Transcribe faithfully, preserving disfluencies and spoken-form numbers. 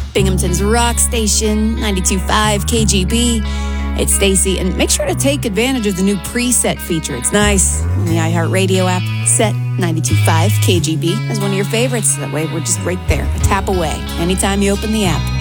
Binghamton's Rock Station, ninety-two point five K G B. It's Stacy, and make sure to take advantage of the new preset feature. It's nice. On the iHeartRadio app, set ninety-two point five K G B as one of your favorites. That way, we're just right there, a tap away, anytime you open the app.